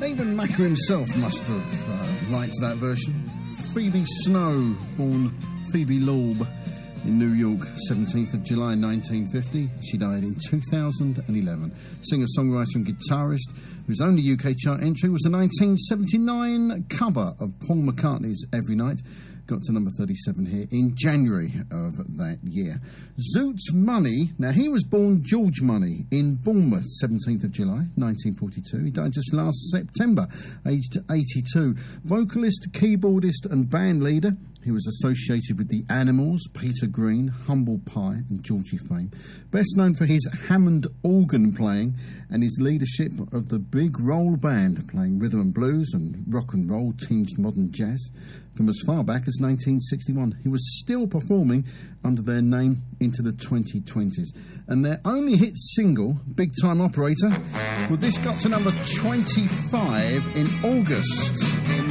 Even Macca himself must have liked that version. Phoebe Snow, born Phoebe Laub in New York, 17th of July 1950. She died in 2011. Singer-songwriter and guitarist, whose only UK chart entry was a 1979 cover of Paul McCartney's Every Night. Got to number 37 here in January of that year. Zoot Money, now he was born George Money in Bournemouth, 17th of July 1942. He died just last September, aged 82. Vocalist, keyboardist and band leader. He was associated with the Animals, Peter Green, Humble Pie and Georgie fame. Best known for his Hammond organ playing and his leadership of the Big Roll Band, playing rhythm and blues and rock and roll tinged modern jazz from as far back as 1961. He was still performing under their name into the 2020s. And their only hit single, Big Time Operator, well, this got to number 25 in August.